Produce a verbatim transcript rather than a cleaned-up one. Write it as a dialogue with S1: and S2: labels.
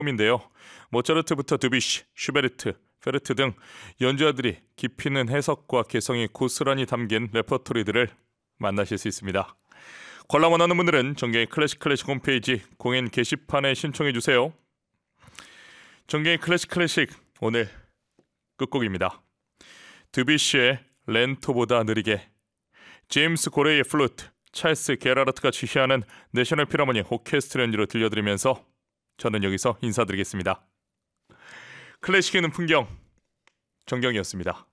S1: 인데요. 모차르트부터 드뷔시, 슈베르트, 페르트 등 연주자들이 깊이 있는 해석과 개성이 고스란히 담긴 레퍼토리들을 만나실 수 있습니다. 관람 원하는 분들은 정경의 클래식 클래식 홈페이지 공연 게시판에 신청해 주세요. 정경의 클래식 클래식 오늘 끝곡입니다. 드뷔시의 렌토보다 느리게, 제임스 고레이의 플루트, 찰스 게라르트가 지휘하는 내셔널 필하모니 오케스트라 연주로 들려드리면서 저는 여기서 인사드리겠습니다. 클래식의 풍경, 정경이었습니다.